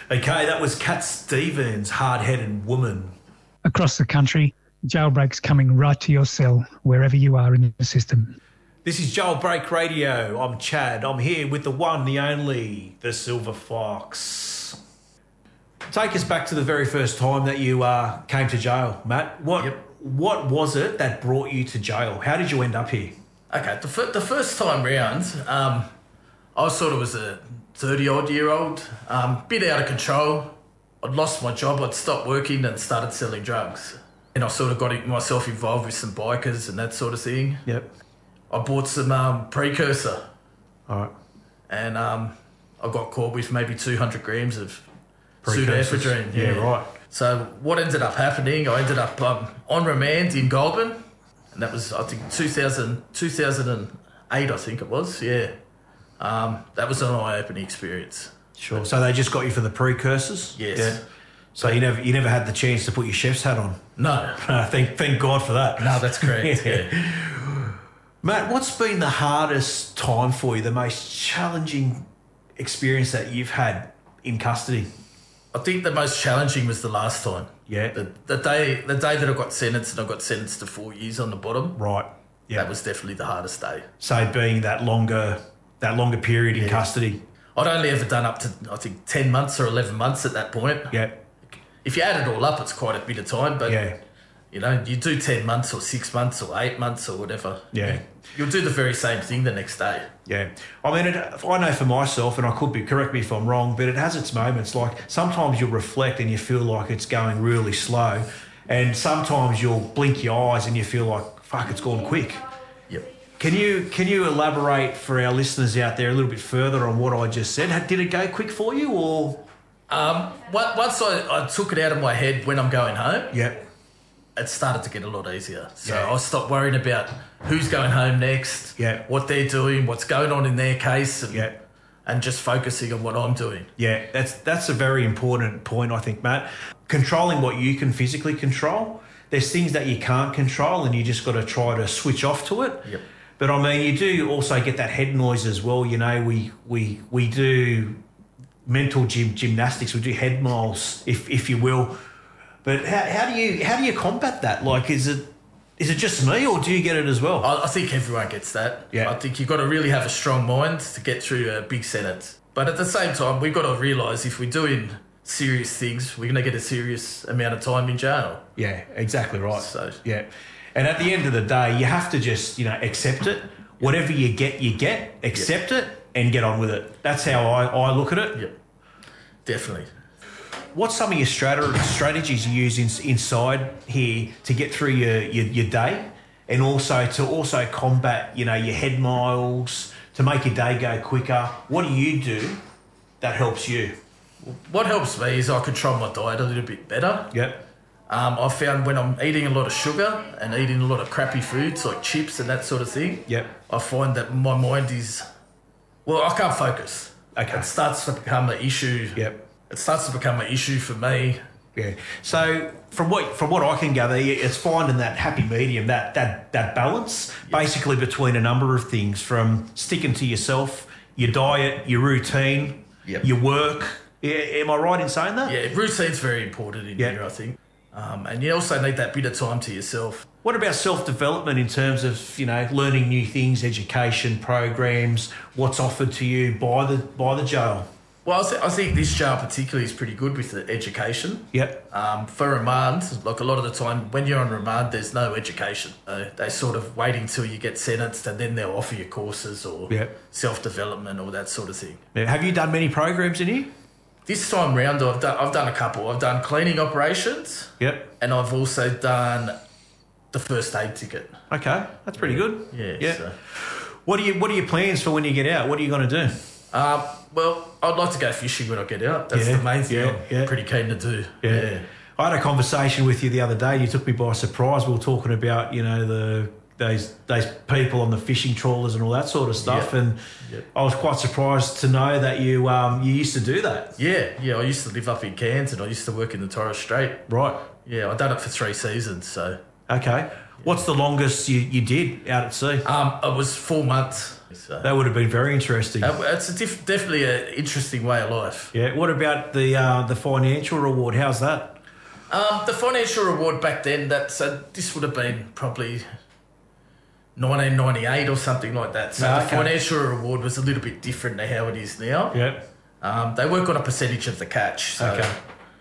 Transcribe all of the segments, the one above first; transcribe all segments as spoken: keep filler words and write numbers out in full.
Okay, that was Cat Stevens, Hard-Headed Woman. Across the country, Jailbreak's coming right to your cell, wherever you are in the system. This is Jailbreak Radio. I'm Chad. I'm here with the one, the only, the Silver Fox. Take us back to the very first time that you uh, came to jail, Matt. What Yep. what was it that brought you to jail? How did you end up here? Okay, the, fir- the first time round, um, I was sort of was a thirty-odd-year-old, um, bit out of control. I'd lost my job, I'd stopped working and started selling drugs. And I sort of got myself involved with some bikers and that sort of thing. Yep. I bought some um, precursor All right. and um, I got caught with maybe two hundred grams of Precursors. pseudoephedrine. Yeah, right. So what ended up happening, I ended up um, on remand in Goulburn. And that was, I think, two thousand, two thousand eight, I think it was, yeah. Um, that was an eye-opening experience. Sure. So they just got you for the precursors? Yes. Yeah. So you never you never had the chance to put your chef's hat on? No. thank, thank God for that. No, that's correct, yeah. Matt, what's been the hardest time for you, the most challenging experience that you've had in custody? I think the most challenging was the last time. Yeah. The, the day the day that I got sentenced and I got sentenced to four years on the bottom. Right. Yeah. That was definitely the hardest day. So being that longer that longer period in Yeah. custody. I'd only ever done up to, I think, ten months or eleven months at that point. Yeah. If you add it all up, it's quite a bit of time, but, Yeah. you know, you do ten months or six months or eight months or whatever. Yeah. You'll do the very same thing the next day. Yeah. I mean, it, I know for myself, and I could be, correct me if I'm wrong, but it has its moments. Like sometimes you'll reflect and you feel like it's going really slow, and sometimes you'll blink your eyes and you feel like, fuck, it's gone quick. Yep. Can you can you elaborate for our listeners out there a little bit further on what I just said? Did it go quick for you, or? Um, on- once I, I took it out of my head when I'm going home, Yeah. it started to get a lot easier. So Yeah. I stopped worrying about who's going home next, Yeah. what they're doing, what's going on in their case, and, Yeah. and just focusing on what I'm doing. Yeah, that's that's a very important point, I think, Matt. Controlling what you can physically control. There's things that you can't control, and you just got to try to switch off to it. Yep. But I mean, you do also get that head noise as well. You know, we we we do mental gym, gymnastics. We do head miles, if if you will. But how, how do you how do you combat that? Like, is it is it just me, or do you get it as well? I, I think everyone gets that. Yeah. I think you've got to really have a strong mind to get through a big sentence. But at the same time, we've got to realise if we're doing serious things, we're going to get a serious amount of time in jail. Yeah, exactly right. So- yeah, and at the end of the day, you have to just you know accept it. Whatever you get, you get. Accept it and get on with it. That's how I, I look at it. Yep, definitely. What's some of your strat- strategies you use in, inside here to get through your, your, your day, and also to also combat you know your head miles, to make your day go quicker? What do you do that helps you? What helps me is I control my diet a little bit better. Yep. Um, I found when I'm eating a lot of sugar and eating a lot of crappy foods like chips and that sort of thing, Yep. I find that my mind is, well, I can't focus. Okay. It starts to become an issue. Yep. It starts to become an issue for me. Yeah. So from what from what I can gather, it's finding that happy medium, that that that balance, basically between a number of things, from sticking to yourself, your diet, your routine, Yep. your work. Yeah, am I right in saying that? Yeah, routine's very important in Yeah. here, I think. Um, and you also need that bit of time to yourself. What about self-development in terms of, you know, learning new things, education programs, what's offered to you by the by the jail? Well, I, th- I think this jail particularly is pretty good with the education. Yep. Um, for remand, like a lot of the time when you're on remand, there's no education. Uh, they sort of wait until you get sentenced and then they'll offer you courses or Yep. self-development or that sort of thing. Yeah. Have you done many programs in here? This time round, I've done, I've done a couple. I've done cleaning operations Yep. and I've also done the first aid ticket. Okay, that's pretty good. Yeah. Yeah. So. What are you What are your plans for when you get out? What are you going to do? Um, well, I'd like to go fishing when I get out. That's Yeah, the main thing yeah, I'm yeah. pretty keen to do. Yeah. I had a conversation with you the other day. You took me by surprise. We were talking about, you know, the those those people on the fishing trawlers and all that sort of stuff. Yeah. And Yeah. I was quite surprised to know that you um you used to do that. Yeah, yeah. I used to live up in Cairns and I used to work in the Torres Strait. Right. Yeah, I've done it for three seasons, so Okay. What's the longest you, you did out at sea? Um, it was four months. So. That would have been very interesting. Uh, It's a diff- definitely an interesting way of life. Yeah. What about the uh, the financial reward? How's that? Um, the financial reward back then, that so this would have been probably nineteen ninety-eight or something like that. So Ah, the okay. financial reward was a little bit different to how it is now. Yeah. Um, they work on a percentage of the catch. So Okay.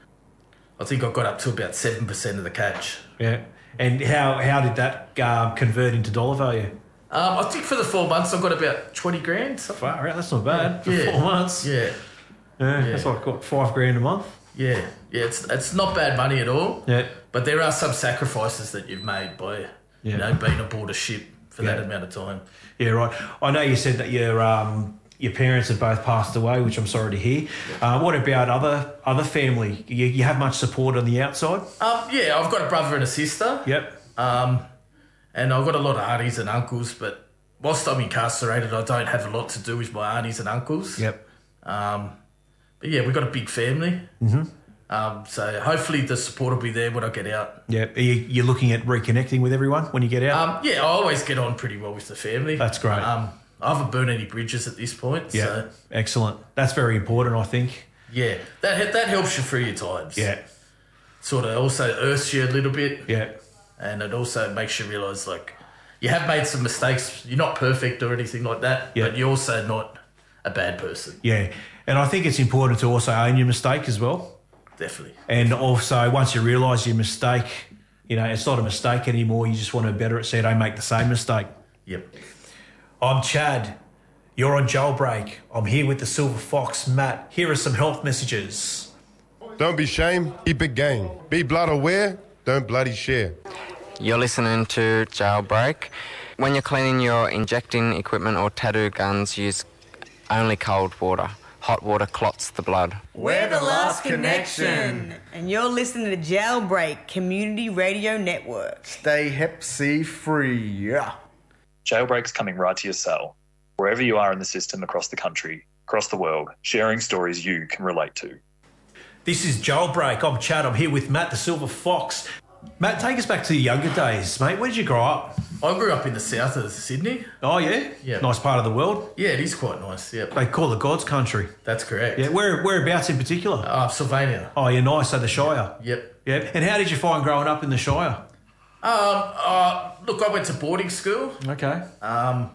I think I got up to about seven percent of the catch. Yeah. And how how did that um, convert into dollar value? Um, I think for the four months I got about twenty grand. something. Far out. That's not bad for Yeah. four months. Yeah, Yeah. That's like what, five grand a month. yeah, yeah. It's it's not bad money at all. Yeah. But there are some sacrifices that you've made by Yeah. you know being aboard a ship for that Yeah. amount of time. Yeah. Right. I know you said that your um your parents have both passed away, which I'm sorry to hear. Uh, what about other other family? You, you have much support on the outside? Um, yeah, I've got a brother and a sister. Yep. Um, and I've got a lot of aunties and uncles, but whilst I'm incarcerated, I don't have a lot to do with my aunties and uncles. Yep. Um, but yeah, we've got a big family. Mm-hmm. Um, so hopefully the support will be there when I get out. Yeah. Are you, you're looking at reconnecting with everyone when you get out? Um, yeah, I always get on pretty well with the family. That's great. Um, I haven't burned any bridges at this point. yeah. So Excellent. That's very important, I think. yeah, that that helps you through your times. Yeah. Sort of also earths you a little bit. Yeah. And it also makes you realise, like, you have made some mistakes. You're not perfect or anything like that, Yeah. but you're also not a bad person. Yeah. And I think it's important to also own your mistake as well. Definitely. And also, once you realise your mistake, you know, it's not a mistake anymore. You just want to better it so you don't make the same mistake. Yep. I'm Chad. You're on Jailbreak. I'm here with the Silver Fox, Matt. Here are some health messages. Don't be shame, keep it game. Be blood aware, don't bloody share. You're listening to Jailbreak. When you're cleaning your injecting equipment or tattoo guns, use only cold water. Hot water clots the blood. We're the last connection. And you're listening to Jailbreak Community Radio Network. Stay hep C free. Yeah. Jailbreak's coming right to your cell, wherever you are in the system across the country, across the world, sharing stories you can relate to. This is Jailbreak. I'm Chad. I'm here with Matt, the Silver Fox. Matt, take us back to your younger days, mate. Where did you grow up? I grew up in the south of Sydney. Oh, yeah? Yeah. Nice part of the world. Yeah, it is quite nice. Yep. They call it God's country. That's correct. Yeah, where whereabouts in particular? Uh, Sylvania. Oh, yeah, nice. So the Shire. Yep. Yeah. And how did you find growing up in the Shire? Um, uh, look, I went to boarding school. Okay. Um,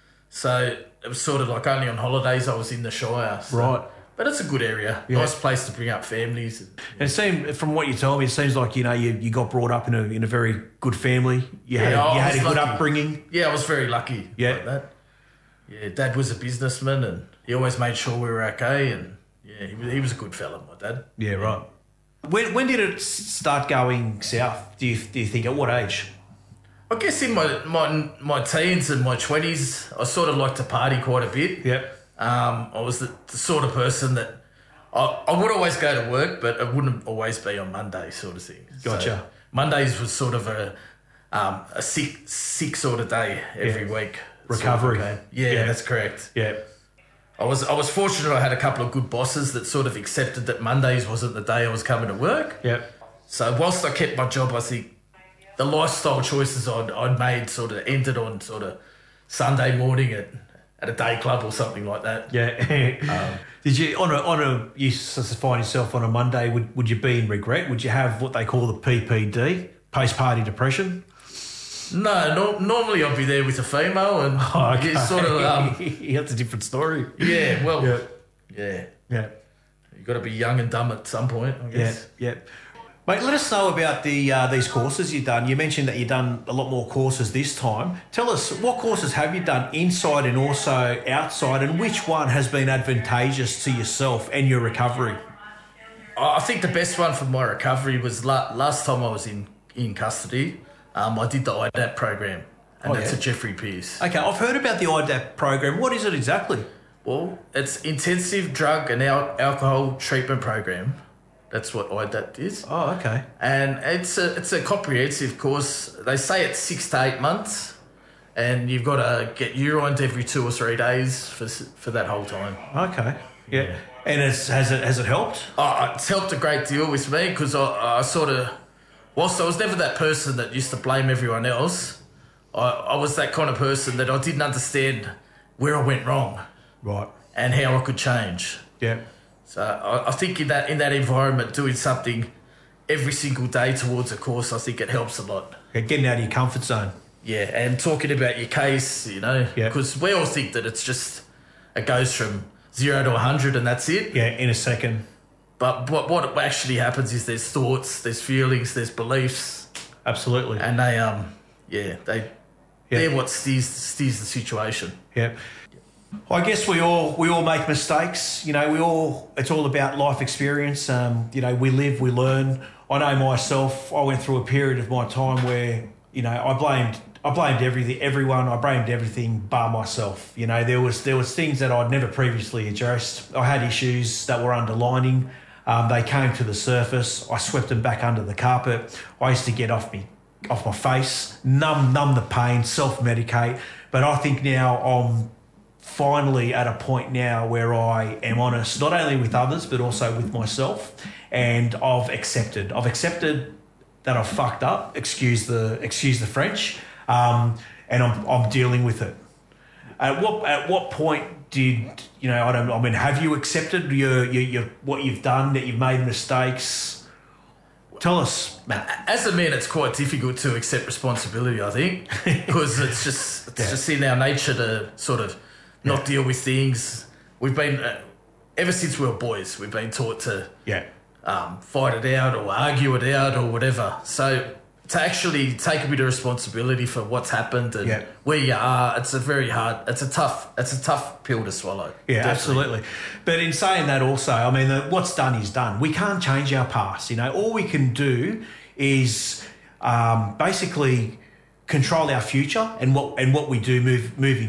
so it was sort of like only on holidays I was in the Shire. So. Right. But it's a good area. Yeah. Nice place to bring up families. And it seemed, from what you told me, it seems like, you know, you, you got brought up in a in a very good family. You had, Yeah, I you had a was good lucky. upbringing. Yeah, I was very lucky. Yeah. Like that. Yeah, Dad was a businessman and he always made sure we were okay. And yeah, he was, he was a good fella, my dad. Yeah, right. When when did it s- start going south, do you, do you think? At what age? I guess in my, my my teens and my twenties, I sort of liked to party quite a bit. Yep. Um, I was the, the sort of person that I, I would always go to work, but it wouldn't always be on Monday, sort of thing. Gotcha. So Mondays was sort of a um, a sick sick sort of day every Yeah. week. Recovery. Sort of, okay. yeah, Yeah. that's correct. Yeah. I was I was fortunate. I had a couple of good bosses that sort of accepted that Mondays wasn't the day I was coming to work. Yep. So whilst I kept my job, I think the lifestyle choices I'd, I'd made sort of ended on sort of Sunday morning at, at a day club or something like that. Yeah. Um, Did you on a on a you s- find yourself on a Monday? Would would you be in regret? Would you have what they call the P P D, post party depression? No, no, normally I'd be there with a female and Oh, okay. it's sort of, um, That's a different story. yeah, well, Yeah. yeah. Yeah. You've got to be young and dumb at some point, I Yeah. guess. Yeah. Mate, let us know about the uh, these courses you've done. You mentioned that you've done a lot more courses this time. Tell us, what courses have you done inside and also outside, and which one has been advantageous to yourself and your recovery? I I think the best one for my recovery was la- last time I was in, in custody, um, I did the I D A P program, and Oh, that's yeah? a Jeffrey Pierce. Okay, I've heard about the I D A P program. What is it exactly? Well, it's intensive drug and al- alcohol treatment program. That's what I D A P is. Oh, okay. And it's a it's a comprehensive course. They say it's six to eight months, and you've got to get urined every two or three days for s- for that whole time. Okay. Yeah. And it's, has it has it helped? Oh, it's helped a great deal with me because I, I sort of whilst I was never that person that used to blame everyone else, I, I was that kind of person that I didn't understand where I went wrong. Right. And how I could change. Yeah. So I, I think in that in that environment, doing something every single day towards a course, I think it helps a lot. Yeah, getting out of your comfort zone. Yeah, and talking about your case, you know, Yeah. because we all think that it's just, it goes from zero to one hundred and that's it. Yeah, in a second. But what, what actually happens is there's thoughts, there's feelings, there's beliefs. Absolutely. And they, um, yeah, they, Yeah. they're what steers, steers the situation. Yeah. I guess we all we all make mistakes. You know, we all. It's all about life experience. Um, you know, we live, we learn. I know myself. I went through a period of my time where you know I blamed I blamed everything, everyone. I blamed everything bar myself. You know, there was there was things that I'd never previously addressed. I had issues that were underlining. Um, they came to the surface. I swept them back under the carpet. I used to get off me off my face, numb numb the pain, self medicate. But I think now I'm finally at a point now where I am honest, not only with others, but also with myself. And I've accepted. I've accepted that I've fucked up, excuse the excuse the French, um, and I'm, I'm dealing with it. At what at what point did, you know, I don't I mean, have you accepted your, your, your what you've done, that you've made mistakes? Tell us, Matt. As a man, it's quite difficult to accept responsibility, I think, because it's just it's Yeah. just in our nature to sort of not deal with things. We've been, uh, ever since we were boys, we've been taught to Yeah. um, fight it out or argue it out or whatever. So to actually take a bit of responsibility for what's happened and Yeah. where you are, it's a very hard, it's a tough, it's a tough pill to swallow. Yeah, Definitely. absolutely. But in saying that also, I mean, the, what's done is done. We can't change our past. You know, all we can do is um, basically control our future and what and what we do move moving